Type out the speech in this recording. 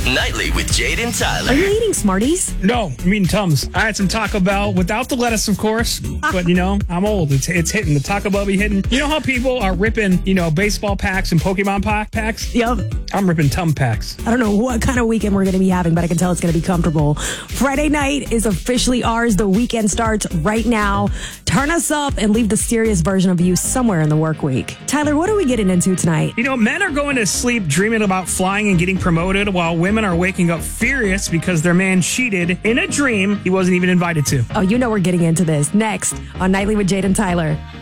Nightly with Jade and Tyler. Are you eating Smarties? No, I'm eating Tums. I had some Taco Bell without the lettuce, of course. But, I'm old. It's hitting. The Taco Bell be hitting. You know how people are ripping, baseball packs and Pokemon packs? Yep. I'm ripping Tum packs. I don't know what kind of weekend we're going to be having, but I can tell it's going to be comfortable. Friday night is officially ours. The weekend starts right now. Turn us up and leave the serious version of you somewhere in the work week. Tyler, what are we getting into tonight? Men are going to sleep dreaming about flying and getting promoted, while women are waking up furious because their man cheated in a dream he wasn't even invited to. Oh, we're getting into this next on Nightly with Jade and Tyler.